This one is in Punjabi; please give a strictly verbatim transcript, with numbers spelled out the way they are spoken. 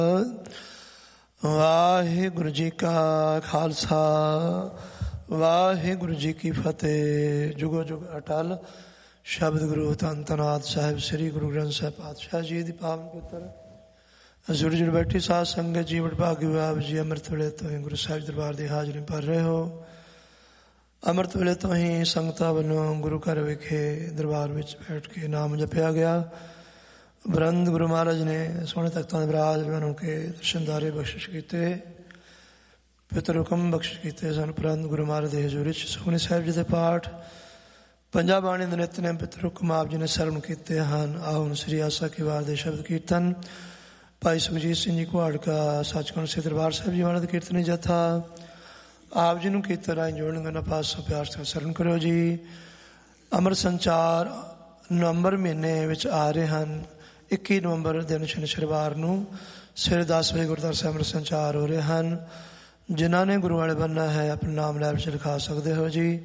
ਵਾਹਿਗੁਰੂ ਜੀ ਕਾ ਖਾਲਸਾ ਵਾਹਿਗੁਰੂ ਜੀ ਕੀ ਫਤਿਹ। ਜੁਗੋ ਜੁਗ ਅਟਲ ਸ਼ਬਦ ਗੁਰੂ ਧੰਨ ਧੰਨ ਆਦਿ ਸਾਹਿਬ ਸ੍ਰੀ ਗੁਰੂ ਗ੍ਰੰਥ ਸਾਹਿਬ ਪਾਤਸ਼ਾਹ ਜੀ ਦੀ ਪਾਵਨ ਪੁੱਤਰ ਹਜ਼ੂਰ ਜੀ ਬੈਠੀ ਸਾਧ ਸੰਗਤ ਜੀ ਵਡਭਾਗੀ ਆਪ ਜੀ ਅੰਮ੍ਰਿਤ ਵੇਲੇ ਤੋਂ ਹੀ ਗੁਰੂ ਸਾਹਿਬ ਦਰਬਾਰ ਦੀ ਹਾਜ਼ਰੀ ਭਰ ਰਹੇ ਹੋ। ਅੰਮ੍ਰਿਤ ਵੇਲੇ ਤੋਂ ਹੀ ਸੰਗਤਾਂ ਵੱਲੋਂ ਗੁਰੂ ਘਰ ਵਿਖੇ ਦਰਬਾਰ ਵਿੱਚ ਬੈਠ ਕੇ ਨਾਮ ਜਪਿਆ ਗਿਆ। ਬ੍ਰਹਮ ਗੁਰੂ ਮਹਾਰਾਜ ਨੇ ਸੋਹਣੇ ਤਖਤਾਂ ਦੇ ਵਿਰਾਜਮਾਨ ਹੋ ਕੇ ਦਰਸ਼ਨਦਾਰੇ ਬਖਸ਼ਿਸ਼ ਕੀਤੇ, ਪਿਤਰ ਹੁਕਮ ਬਖਸ਼ਿਸ਼ ਕੀਤੇ ਸਨ। ਬ੍ਰਹਮ ਗੁਰੂ ਮਹਾਰਾਜ ਦੇ ਹਜ਼ੂਰ ਵਿੱਚ ਸੁਖਮਨੀ ਸਾਹਿਬ ਜੀ ਦੇ ਪਾਠ, ਪੰਜਾਂ ਬਾਣੀ ਦੇ ਨਿਤਨੇਮ ਪਿਤਰ ਹੁਕਮ ਆਪ ਜੀ ਨੇ ਸਰਵਣ ਕੀਤੇ ਹਨ। ਆਓ ਹੁਣ ਸ੍ਰੀ ਆਸਾ ਕੀ ਵਾਰ ਦੇ ਸ਼ਬਦ ਕੀਰਤਨ ਭਾਈ ਸੁਖਜੀਤ ਸਿੰਘ ਜੀ ਕੁਹਾੜ ਕਾ ਸੱਚਖੰਡ ਸ੍ਰੀ ਦਰਬਾਰ ਸਾਹਿਬ ਜੀ ਮਹਾਰਾਜ ਕੀਰਤਨੀ ਜਥਾ ਆਪ ਜੀ ਨੂੰ ਕੀਰਤਨ ਰਾਹੀਂ ਜੋੜਨ ਕਰਨਾ ਪਾਤਸ਼ਾਹ ਪਿਆਰ ਨਾਲ ਸਰਵਣ ਕਰਿਓ ਜੀ। ਅੰਮ੍ਰਿਤ ਸੰਚਾਰ ਨਵੰਬਰ ਮਹੀਨੇ ਵਿੱਚ ਆ ਰਹੇ ਹਨ। ਇੱਕੀ ਨਵੰਬਰ ਦਿਨ ਸ਼ਨੀਵਾਰ ਨੂੰ ਸਵੇਰੇ ਦਸ ਵਜੇ ਗੁਰਦੁਆਰਾ ਸਾਹਿਬ ਅੰਮ੍ਰਿਤ ਸੰਚਾਰ ਹੋ ਰਹੇ ਹਨ। ਜਿਨ੍ਹਾਂ ਨੇ ਗੁਰੂ ਵਾਲੇ ਬਣਨਾ ਹੈ ਆਪਣੇ ਨਾਮ ਲੈਬ ਵਿੱਚ ਲਿਖਾ ਸਕਦੇ ਹੋ ਜੀ।